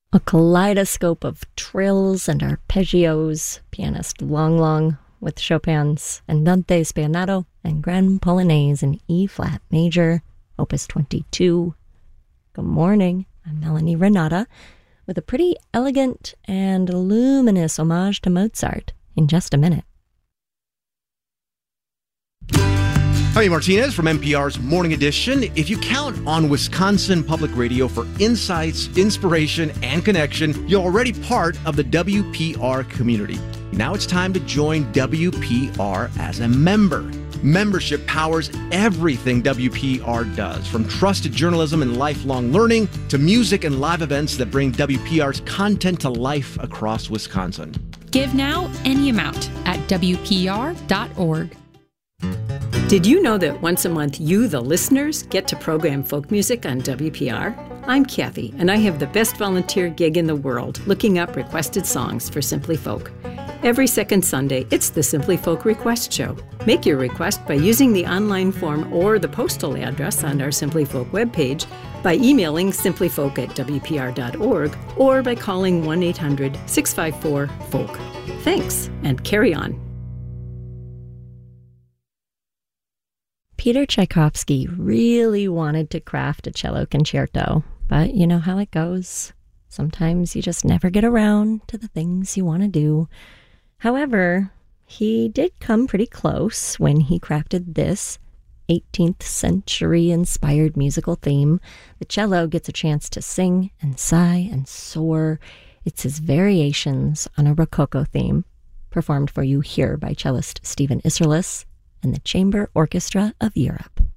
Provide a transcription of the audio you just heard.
A kaleidoscope of trills and arpeggios, pianist Long Long with Chopin's Andante Spianato and Grand Polonaise in E-flat major, Opus 22. Good morning, I'm Melanie Renata with a pretty elegant and luminous homage to Mozart in just a minute. Javi Martinez from NPR's Morning Edition. If you count on Wisconsin Public Radio for insights, inspiration, and connection, you're already part of the WPR community. Now it's time to join WPR as a member. Membership powers everything WPR does, from trusted journalism and lifelong learning to music and live events that bring WPR's content to life across Wisconsin. Give now any amount at WPR.org. Did you know that once a month you, the listeners, get to program folk music on WPR? I'm Kathy, and I have the best volunteer gig in the world, looking up requested songs for Simply Folk. Every second Sunday, it's the Simply Folk Request Show. Make your request by using the online form or the postal address on our Simply Folk webpage, by emailing simplyfolk@wpr.org, or by calling 1-800-654-FOLK. Thanks, and carry on. Peter Tchaikovsky really wanted to craft a cello concerto, but you know how it goes. Sometimes you just never get around to the things you want to do. However, he did come pretty close when he crafted this 18th century inspired musical theme. The cello gets a chance to sing and sigh and soar. It's his variations on a Rococo theme, performed for you here by cellist Stephen Isserlis and the Chamber Orchestra of Europe.